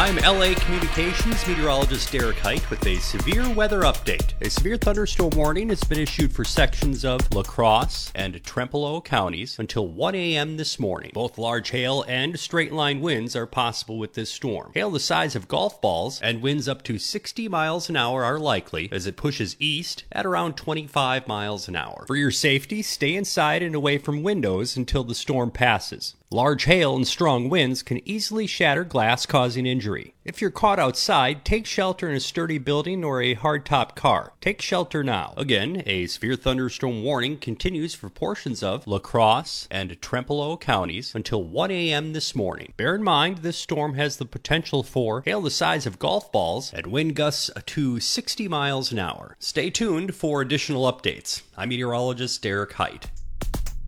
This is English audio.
I'm LA Communications meteorologist Derek Height with a severe weather update. A severe thunderstorm warning has been issued for sections of La Crosse and Trempealeau counties until 1 a.m. this morning. Both large hail and straight-line winds are possible with this storm. Hail the size of golf balls and winds up to 60 miles an hour are likely as it pushes east at around 25 miles an hour. For your safety, stay inside and away from windows until the storm passes. Large hail and strong winds can easily shatter glass, causing injury. If you're caught outside, take shelter in a sturdy building or a hardtop car. Take shelter now. Again, a severe thunderstorm warning continues for portions of La Crosse and Trempealeau counties until 1 a.m. this morning. Bear in mind, this storm has the potential for hail the size of golf balls and wind gusts to 60 miles an hour. Stay tuned for additional updates. I'm meteorologist Derek Height.